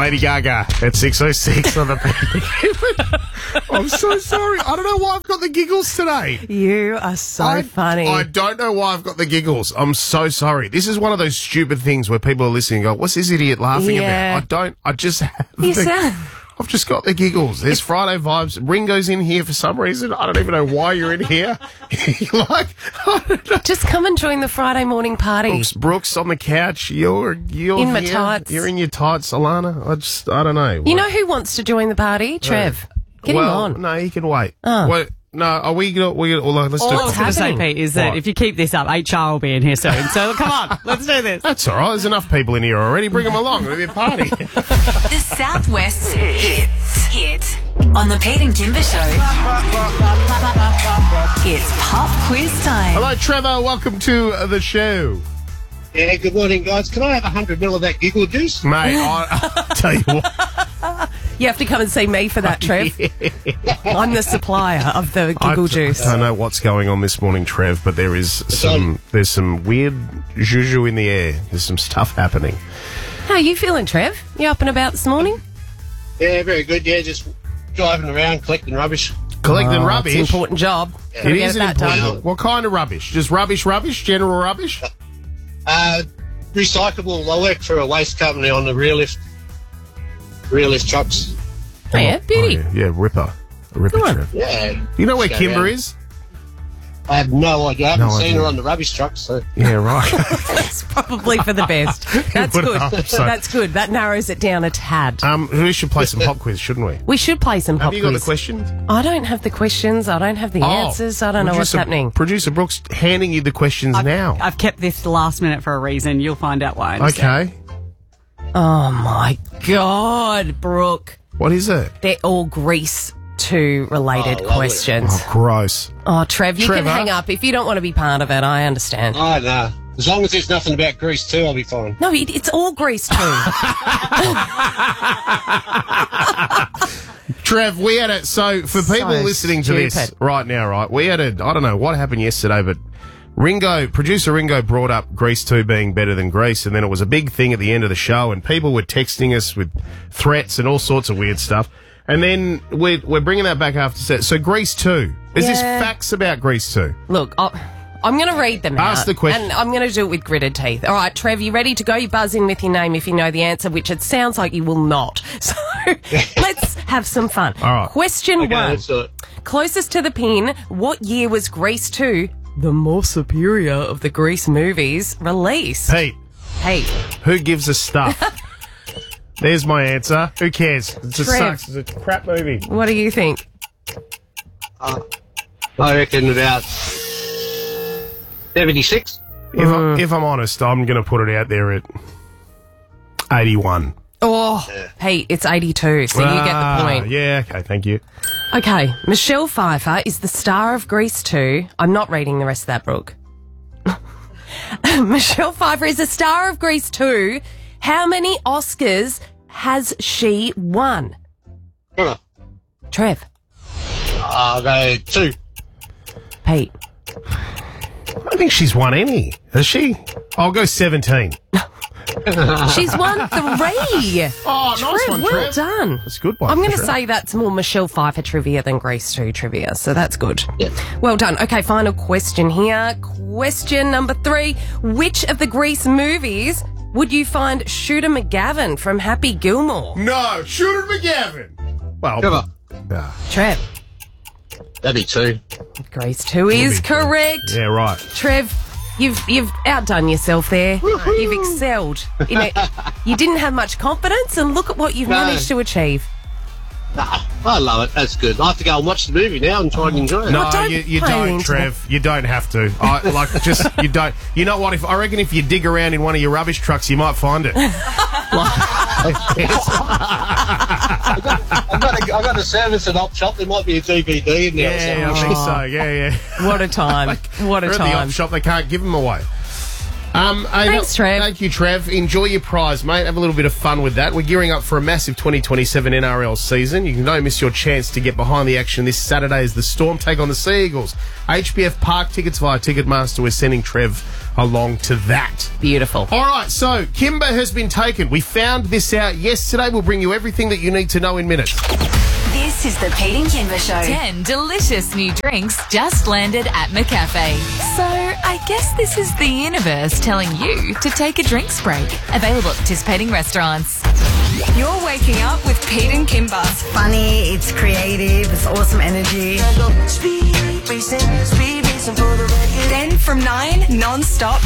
Lady Gaga at 6:06 on the I'm so sorry. I don't know why I've got the giggles today. You are so funny. I don't know why I've got the giggles. I'm so sorry. This is one of those stupid things where people are listening and go, what's this idiot laughing about? I just have I've just got the giggles. There's Friday vibes. Ringo's in here for some reason. I don't even know why you're in here. I don't know. Just come and join the Friday morning party. Brooks on the couch. You're in my tights. You're in your tights, Alana. I don't know. You know who wants to join the party? Trev. Get him on. No, he can wait. Oh. Wait, no, are we going to... Let's do All I was going to say, Pete, is that if you keep this up, HR will be in here soon. So come on, let's do this. That's all right. There's enough people in here already. Bring them along. It'll be a party. The Southwest's hit on the Pete and Timber Show. It's pop quiz time. Hello, Trevor. Welcome to the show. Yeah, good morning, guys. Can I have 100 ml of that giggle juice? Mate, I'll tell you what. You have to come and see me for that, Trev. I'm the supplier of the giggle juice. I don't know what's going on this morning, Trev, but there's some weird juju in the air. There's some stuff happening. How are you feeling, Trev? You up and about this morning? Yeah, very good. Yeah, just driving around collecting rubbish. Collecting rubbish? It's an important job. It is an important job. What kind of rubbish? Just rubbish? General rubbish? Recyclable. I work for a waste company on the rear lift trucks. Oh, yeah, beauty. Yeah, Ripper. A Ripper, Trev. Yeah. You know where Kimber is? I have no idea. I haven't seen her on the rubbish truck, so... Yeah, right. It's probably for the best. That's good. That's good. That narrows it down a tad. We should play some pop quiz, shouldn't we? We should play some pop quiz. Have you got the questions? I don't have the questions. I don't have the answers. I don't know what's happening. Producer Brooks handing you the questions now. I've kept this last minute for a reason. You'll find out why. Okay. Oh, my God, Brooke. What is it? They're all Grease 2 related questions. Oh, gross. Oh, Trev, you can hang up. If you don't want to be part of it, I understand. Oh, no. As long as there's nothing about Grease 2, I'll be fine. No, it's all Grease 2. Trev, we had it. So, for people listening to this right now, right, we had I don't know what happened yesterday, but producer Ringo brought up Grease 2 being better than Grease, and then it was a big thing at the end of the show, and people were texting us with threats and all sorts of weird stuff. And then we're bringing that back after set. So Grease 2. Is this facts about Grease 2? Look, I'm going to read them out. Ask the question. And I'm going to do it with gritted teeth. All right, Trev, you ready to go? You buzz in with your name if you know the answer, which it sounds like you will not. So let's have some fun. All right. Question 1. Let's do it. Closest to the pin, what year was Grease 2, the more superior of the Grease movies, released? Pete. Who gives a stuff? There's my answer. Who cares? It just sucks. It's a crap movie. What do you think? I reckon about 76. If I'm honest, I'm going to put it out there at 81. Oh, Pete, it's 82, so you get the point. Yeah, okay, thank you. Okay, Michelle Pfeiffer is the star of Grease 2. I'm not reading the rest of that, Brooke. Michelle Pfeiffer is the star of Grease 2. How many Oscars has she won? Trev. I'll go 2. Pete. I don't think she's won any. Has she? I'll go 17. She's won 3. Oh, nice one, Well Trev. done. That's a good one. I'm going to say that's more Michelle Pfeiffer trivia than Grease 2 trivia, so that's good. Yeah. Well done. Okay, final question here. Question number 3. Which of the Grease movies would you find Shooter McGavin from Happy Gilmore? No, Shooter McGavin. Well, Trev. That'd be 2. Grease 2 is correct. Yeah, right. Trev, you've outdone yourself there. You've excelled. You didn't have much confidence, and look at what you've managed to achieve. I love it. That's good. I have to go and watch the movie now and try and enjoy it. No, don't you play don't, into Trev. You don't have to. You don't. You know what? I reckon if you dig around in one of your rubbish trucks, you might find it. I've got a service and op shop. There might be a DVD in there. Yeah, I think so. Yeah. What a time. What a We're at the op time. shop. They can't give them away. Thanks, Trev. Thank you, Trev. Enjoy your prize, mate. Have a little bit of fun with that. We're gearing up for a massive 2027 NRL season. You can don't miss your chance to get behind the action this Saturday as the Storm take on the Sea Eagles. HBF Park tickets via Ticketmaster. We're sending Trev along to that. Beautiful. All right, so Kimber has been taken. We found this out yesterday. We'll bring you everything that you need to know in minutes. This is the Pete and Kimber Show. 10 delicious new drinks just landed at McCafe. So I guess this is the universe telling you to take a drinks break. Available at participating restaurants. You're waking up with Pete and Kimber. It's funny, it's creative, it's awesome energy. Then from 9, non-stop